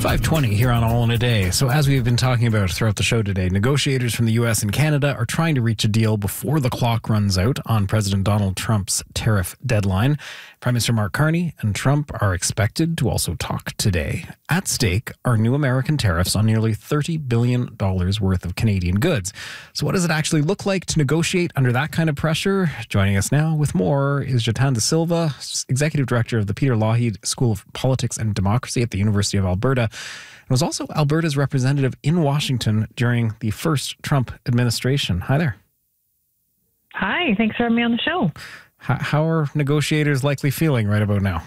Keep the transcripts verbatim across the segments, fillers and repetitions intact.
five twenty here on All in a Day. So as we've been talking about throughout the show today, negotiators from the U S and Canada are trying to reach a deal before the clock runs out on President Donald Trump's tariff deadline. Prime Minister Mark Carney and Trump are expected to also talk today. At stake are new American tariffs on nearly thirty billion dollars worth of Canadian goods. So what does it actually look like to negotiate under that kind of pressure? Joining us now with more is Jatan De Silva, Executive Director of the Peter Lougheed School of Politics and Democracy at the University of Alberta, and was also Alberta's representative in Washington during the first Trump administration. Hi there. Hi, thanks for having me on the show. How, how are negotiators likely feeling right about now?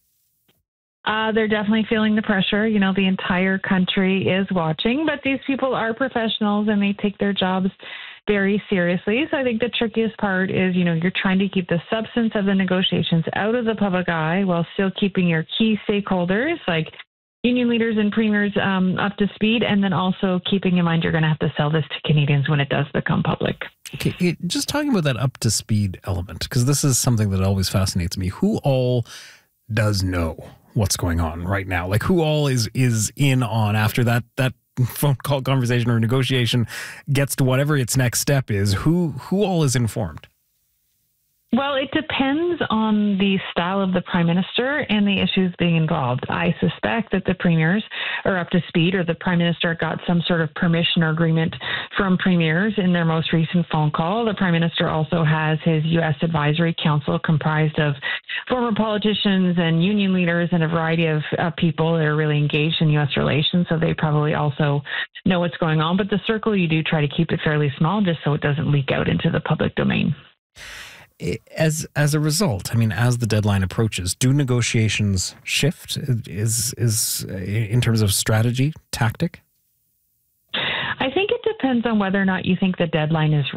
Uh, they're definitely feeling the pressure. You know, the entire country is watching, but these people are professionals and they take their jobs very seriously. So I think the trickiest part is, you know, you're trying to keep the substance of the negotiations out of the public eye while still keeping your key stakeholders like union leaders and premiers um, up to speed, and then also keeping in mind you're going to have to sell this to Canadians when it does become public. Okay, it, just talking about that up to speed element, because this is something that always fascinates me. Who all does know what's going on right now? Like who all is is in on after that that phone call conversation or negotiation gets to whatever its next step is? Who who all is informed? Well, it depends on the style of the prime minister and the issues being involved. I suspect that the premiers are up to speed, or the prime minister got some sort of permission or agreement from premiers in their most recent phone call. The prime minister also has his U S advisory council comprised of former politicians and union leaders and a variety of uh, people that are really engaged in U S relations. So they probably also know what's going on. But the circle, you do try to keep it fairly small just so it doesn't leak out into the public domain. As as a result, I mean, as the deadline approaches, do negotiations shift? Is is in terms of strategy, tactic? I think it depends on whether or not you think the deadline is